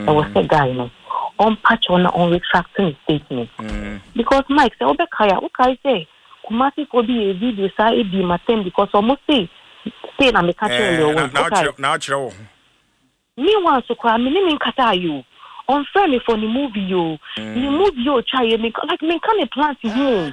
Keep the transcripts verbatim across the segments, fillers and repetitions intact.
I was a guy no on patch on on retracting statement because Mike say obekaya okay say Kumasi for be a video say be matem because almost say say na me catch you now now chiro me want so kwa me me nkata you on friend me for the movie yo the movie yo try me like me can plan to home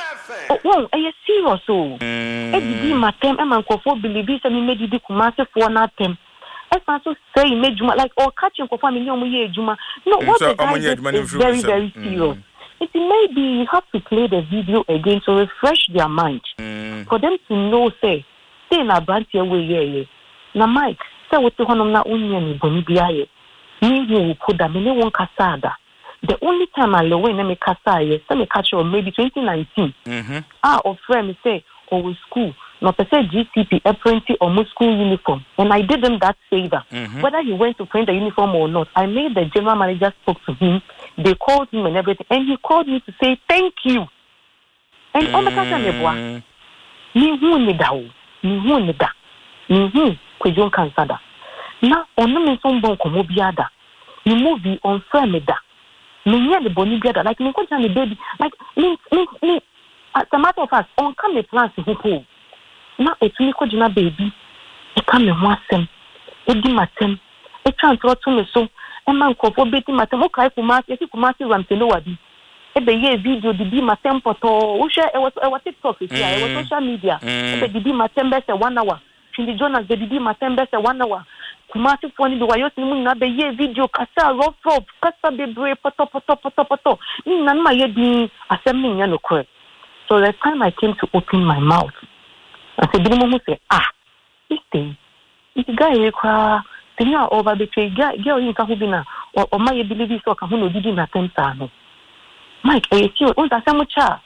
oh eh serious so e be matem e man ko for believe say me made the Kumasi for na tem I also say make juma like or catching for family omo ye juma. No, what so, the guy is very very serious. Mm. It maybe you have to play the video again to refresh their mind mm. for them to know say say na branch way ye. Na Mike say what to honom na unya ni boni biaye. Me who put that me won kasada. The only time I low when me kasa ye say me catch or maybe twenty nineteen. Mhm. Ah, of friend me say or school. Not to say G C P, a printing or school uniform. And I did him that favor. Mm-hmm. Whether he went to print the uniform or not, I made the general manager spoke to him. They called him and everything. And he called me to say thank you. And on the casa neboa, ni hu ni da o, ni hu ni da, ni hu kwejon kansada. Na ono me so bon komo biada. Ni movie on frame da. Me nya the boni biada like me ko tell me baby like me me me as a matter of fact on come the plans who na otumi ko jina baby e ka me ho asem e di matem e transfer to me so e man ko fo beti matem o kai kuma e kuma si ram telo wadi e be ye video di bi matem poto o share e was e was TikTok e e was social media e be di bi matem be se one hour Cindy Jonas be di bi matem be se one hour kuma si fo ni do wayo si mu na be ye video kasa rough rough kasa be bre poto poto poto poto ni na ma ye di asem ni nya no kwe. So the time I came to open my mouth I said, "Binom say, ah, this thing, this guy we cry, thing are over the tree. Girl, girl, you can't be na or or my believe this or can't no did na temper no. Mike, are you serious? Oh, that's so much ah.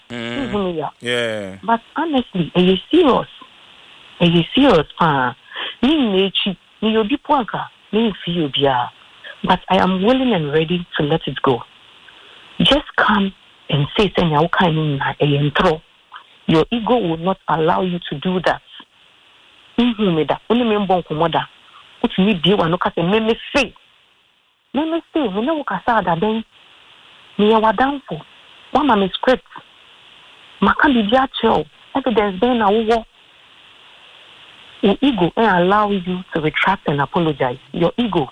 Yeah. But honestly, are you serious? Are you serious? Ah, me nechi, me obi puanka, me feel bia. But I am willing and ready to let it go. Just come and say, say, you can't na a intro. Your ego will not allow you to do that. Mhm, me da. Only me mbon komoda. Uti ni die wa no ka se me me say. Me me say, me no ka sa da den. Me ya wadanfo. One ma me script. Maka bi dia cheo. Evidence then na wo. Your ego and allow you to retract and apologize. Your ego.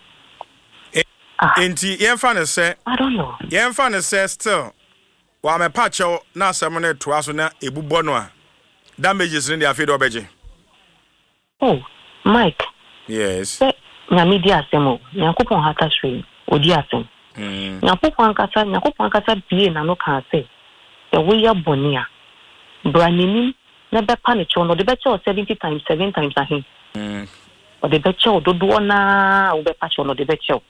Enti yen fa ne say. I don't know. Yen fa ne say still. Wa me pacho na semone to aso na ebubo no a damages in the afeed obeje. Oh, Mike. Yes. Na media asemo, Yakupon hata shwe, odi asem. Mm. Yakupon kasa, Yakupon kasa biye na no kan say. The way ya bonia. Branini na be panicho no de becho seventy times seven times ahin. Mm. O de becho dodo na o be pacho no de becho.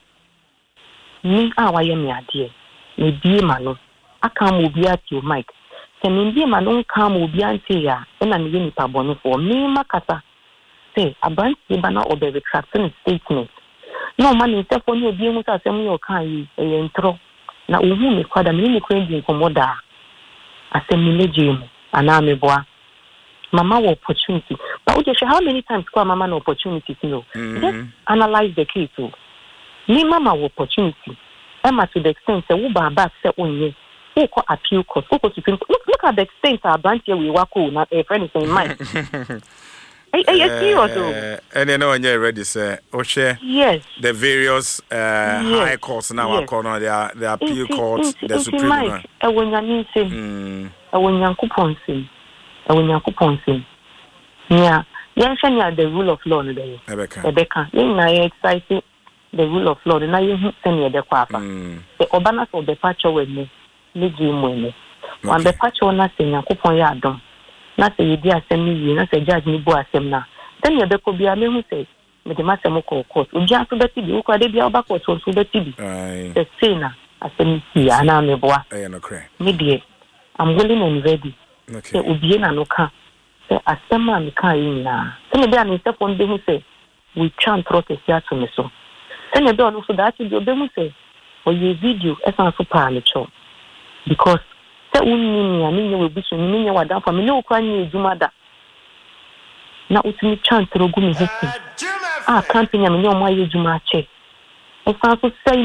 Ni a wa ye me ade. Me bie ma no. Aka mo bia ti o Mike se me bia ma no ka mo bia nti ya e na me ni pa bonu for me makata say abanti ba na obe retracting statement no man ni se for ni obi hu sa asem yo kan yi e intro na ohu me kwada me ni kwa ndi nkomoda asem ni legemu ana me boa mama wo opportunity but we just how many times kwa mama no opportunity you know mm-hmm. Just analyze the case too ni mama wo opportunity Emma to the extent say wo ba back say onye who call appeal court, who look, look at the extent our branch here we work on, not a friend is in mind. Are you serious? And you know, when you're ready, sir, Oshe, yes, the various uh, yes. high courts now yes. are called the, the appeal court, the Supreme Court. I when you need him, I when you coupon him, I when you coupon him. Yeah, yeah, the rule of law today. Rebecca, Rebecca, you know, exciting the rule of law, and now you send me the quapa. The Obanas of the patch with me. Legi mwene wan be pacho na se Yakupon ya adom na se yedi asem ni na se judge ni bo asem na then ye be ko bia me hu se me de masem ko court uji aso be tibi ko ade bia oba court so be tibi the say na asem ya na me boa eh no kre me die I'm willing and ready okay se ubie na no ka se asem ma me ka yi na se me bia no se fon be hu se we chant protest ya to me so se me be ono so that you be mu se o ye video esan so pa le cho because se unni ani nye we bisu ni nye wadan fa me ne okwa nye ejuma da na utimi chant rogu mi hisi ah campaign ya me nye o ma ye ejuma che e fa so say